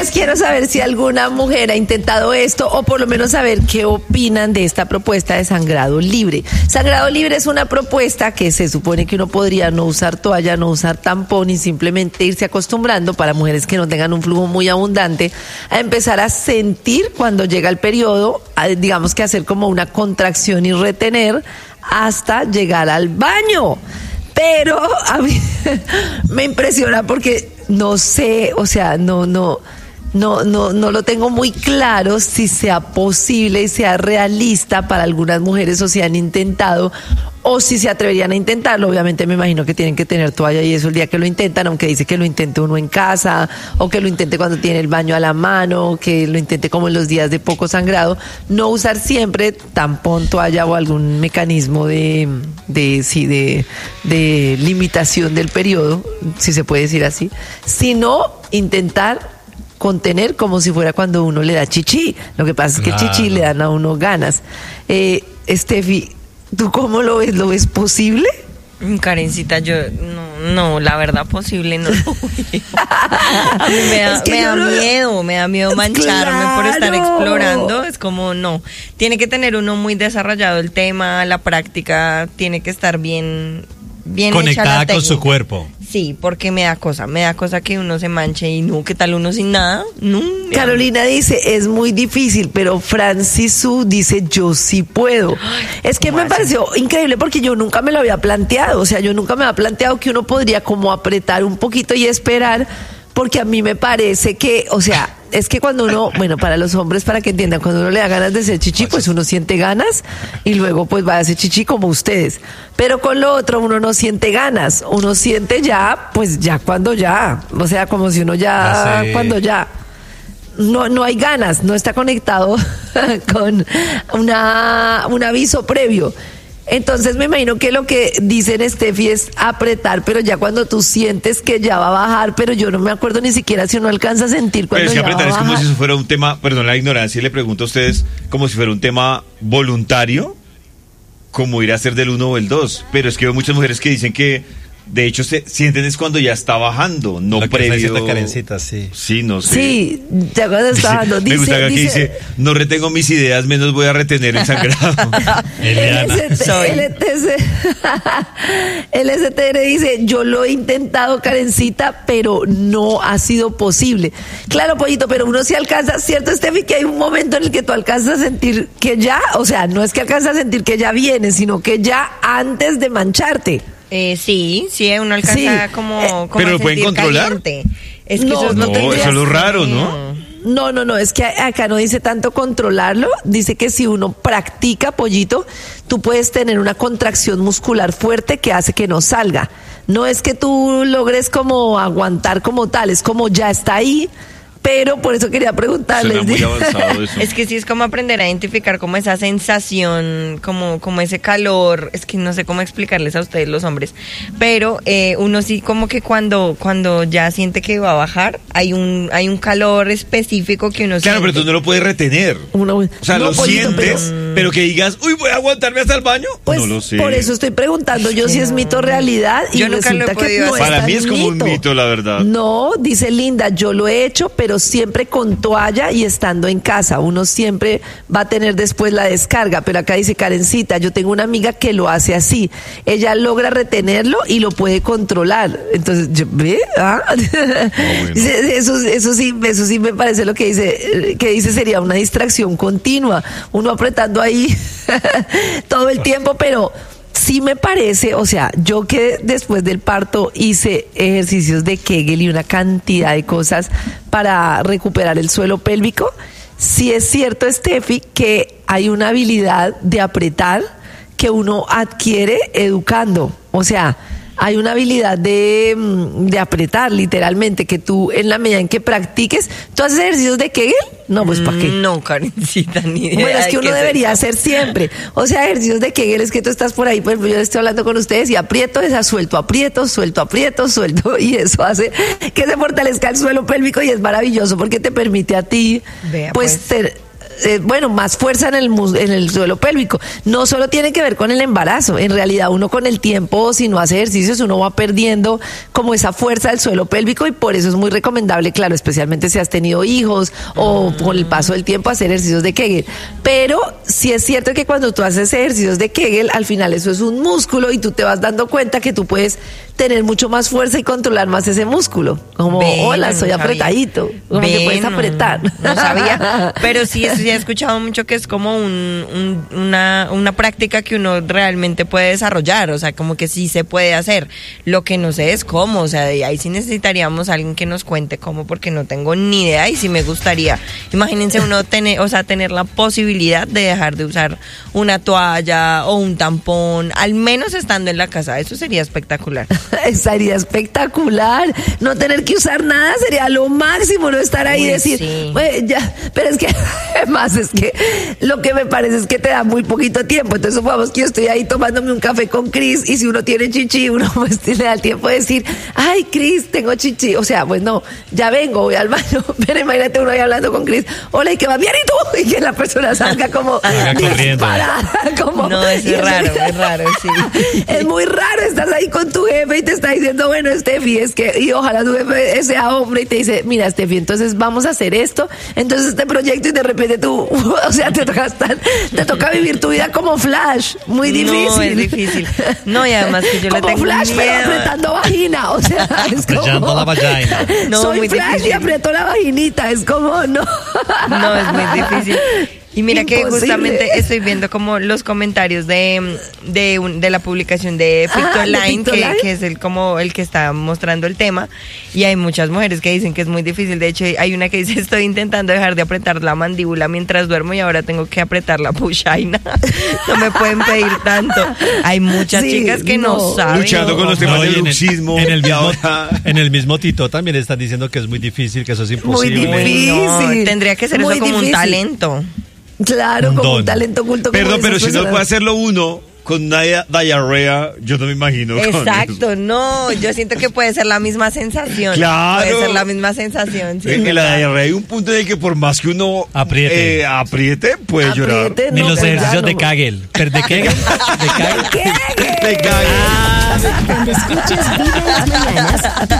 Entonces quiero saber si alguna mujer ha intentado esto o por lo menos saber qué opinan de esta propuesta de sangrado libre. Sangrado libre es una propuesta que se supone que uno podría no usar toalla, no usar tampón y simplemente irse acostumbrando para mujeres que no tengan un flujo muy abundante a empezar a sentir cuando llega el periodo, digamos que hacer como una contracción y retener hasta llegar al baño. Pero a mí me impresiona porque no sé, o sea, no lo tengo muy claro si sea posible y sea realista para algunas mujeres o si han intentado o si se atreverían a intentarlo. Obviamente me imagino que tienen que tener toalla y eso el día que lo intentan, aunque dice que lo intente uno en casa o que lo intente cuando tiene el baño a la mano, que lo intente como en los días de poco sangrado. No usar siempre tampón, toalla o algún mecanismo de limitación del periodo, si se puede decir así, sino intentar contener como si fuera cuando uno le da chichi. Lo que pasa es que chichi le dan a uno ganas. Steffi, ¿tú cómo lo ves? ¿Lo ves posible? Karencita, yo no, la verdad posible no. A mí me da miedo mancharme por estar explorando. Es como no, tiene que tener uno muy desarrollado el tema, la práctica, tiene que estar bien conectada con su cuerpo. Sí, porque me da cosa que uno se manche y no, ¿qué tal uno sin nada? No. Carolina dice, es muy difícil, pero Francis Su dice, yo sí puedo. Es que me pareció increíble porque yo nunca me lo había planteado, o sea, yo nunca me había planteado que uno podría como apretar un poquito y esperar, porque a mí me parece que, o sea, es que cuando uno, bueno, para los hombres, para que entiendan, cuando uno le da ganas de hacer chichi, pues uno siente ganas y luego pues va a hacer chichi como ustedes. Pero con lo otro uno no siente ganas, uno siente ya, pues ya cuando ya, o sea, como si uno ya cuando ya. No hay ganas, no está conectado con un aviso previo. Entonces me imagino que lo que dicen Steffi es apretar, pero ya cuando tú sientes que ya va a bajar, pero yo no me acuerdo ni siquiera si uno alcanza a sentir cuando ya va a bajar. Pero es que apretar es como si eso fuera un tema, perdón la ignorancia, y le pregunto a ustedes, como si fuera un tema voluntario, como ir a hacer del 1 o el 2, pero es que veo muchas mujeres que dicen que de hecho se sienten es cuando ya está bajando, no lo previo. Que Karencita, sí. Sí, no sé. Sí, ya cuando está bajando. Me gusta que dice, no retengo mis ideas, menos voy a retener el sangrado. El STR dice, yo lo he intentado, Karencita, pero no ha sido posible. Claro, Pollito, pero uno sí alcanza, ¿cierto, Steffi? Que hay un momento en el que tú alcanzas a sentir que ya, o sea, no es que alcanzas a sentir que ya viene, sino que ya antes de mancharte. Sí, uno alcanza como pero lo pueden controlar. Caliente. Es que eso es lo raro, ¿no? No, es que acá no dice tanto controlarlo, dice que si uno practica, Pollito, tú puedes tener una contracción muscular fuerte que hace que no salga. No es que tú logres como aguantar como tal, es como ya está ahí. Pero por eso quería preguntarles. Suena muy avanzado eso. Es que sí, es como aprender a identificar como esa sensación, como ese calor. Es que no sé cómo explicarles a ustedes los hombres. Pero uno sí como que cuando ya siente que va a bajar, hay un calor específico que uno siente. Claro, pero tú no lo puedes retener. O sea, lo sientes, pero que digas, uy, voy a aguantarme hasta el baño. Pues no lo sé. Por eso estoy preguntando yo si es mito o realidad. Y yo nunca lo he podido hacer. Para mí es como un mito, la verdad. No, dice Linda, yo lo he hecho, pero siempre con toalla y estando en casa. Uno siempre va a tener después la descarga, pero acá dice Karencita, yo tengo una amiga que lo hace así. Ella logra retenerlo y lo puede controlar. Entonces, ¿ve? Bueno. Eso sí me parece lo que dice sería una distracción continua. Uno apretando ahí todo el tiempo, pero sí me parece, o sea, yo que después del parto hice ejercicios de Kegel y una cantidad de cosas para recuperar el suelo pélvico, sí es cierto, Steffi, que hay una habilidad de apretar que uno adquiere educando, o sea, hay una habilidad de apretar, literalmente, que tú en la medida en que practiques, ¿tú haces ejercicios de Kegel? No, pues ¿para qué? No, Karencita, ni idea. Bueno, es que uno debería hacer siempre. O sea, ejercicios de Kegel es que tú estás por ahí, por ejemplo, yo estoy hablando con ustedes y aprieto, suelto, y eso hace que se fortalezca el suelo pélvico y es maravilloso porque te permite a ti, más fuerza en el suelo pélvico. No solo tiene que ver con el embarazo, en realidad uno con el tiempo, si no hace ejercicios, uno va perdiendo como esa fuerza del suelo pélvico y por eso es muy recomendable, claro, especialmente si has tenido hijos o con el paso del tiempo hacer ejercicios de Kegel. Pero sí es cierto que cuando tú haces ejercicios de Kegel, al final eso es un músculo y tú te vas dando cuenta que tú puedes tener mucho más fuerza y controlar más ese músculo. Como, hola, soy apretadito. Como que puedes apretar. No sabía. Pero sí he escuchado mucho que es como una práctica que uno realmente puede desarrollar. O sea, como que sí se puede hacer. Lo que no sé es cómo. O sea, ahí sí necesitaríamos a alguien que nos cuente cómo, porque no tengo ni idea y sí me gustaría. Imagínense uno tener la posibilidad de dejar de usar una toalla o un tampón, al menos estando en la casa. Eso sería espectacular. Sería espectacular. No tener que usar nada sería lo máximo, no estar ahí y decir, sí. Ya, pero es que además es que lo que me parece es que te da muy poquito tiempo. Entonces supongamos que yo estoy ahí tomándome un café con Cris y si uno tiene chichi, uno pues le da el tiempo de decir, ay, Cris, tengo chichi. O sea, pues no, ya vengo, voy al baño. Pero imagínate uno ahí hablando con Cris, hola, ¿y qué va bien? ¿Y tú? Y que la persona salga como disparada. Como, no, es raro, sí. Es muy raro, estás ahí con tu jefe y te está diciendo, bueno, Steffi, es que, y ojalá tu jefe sea hombre y te dice, mira, Steffi, entonces vamos a hacer esto, entonces este proyecto y de repente tú, o sea, te toca vivir tu vida como Flash, muy difícil. No, es difícil. No, y además que yo como le tengo Flash, miedo. pero apretando vagina, o sea, es como... la vagina. No, soy muy Flash difícil. y aprieto la vaginita, es como, no. No, es muy difícil. Y mira Imposible. que justamente estoy viendo como los comentarios de la publicación de Pictoline, que es el que está mostrando el tema, y hay muchas mujeres que dicen que es muy difícil. De hecho, hay una que dice, estoy intentando dejar de apretar la mandíbula mientras duermo y ahora tengo que apretar la puchaina. No me pueden pedir tanto. Hay muchas chicas que no saben. Luchando con los temas del bruxismo. En el mismo Tito también están diciendo que es muy difícil, que eso es imposible. Muy difícil. No, tendría que ser Muy eso como difícil. un talento. Claro, como un talento oculto. Perdón, pero si no puede hacerlo uno con una diarrea, yo no me imagino. Exacto, no, yo siento que puede ser la misma sensación. Claro. Puede ser la misma sensación, sí. En la diarrea hay un punto en el que por más que uno apriete puede llorar. Ni los ejercicios de Kegel. ¿De Kegel? De Kegel. Cuando escuches Vibra en las mañanas,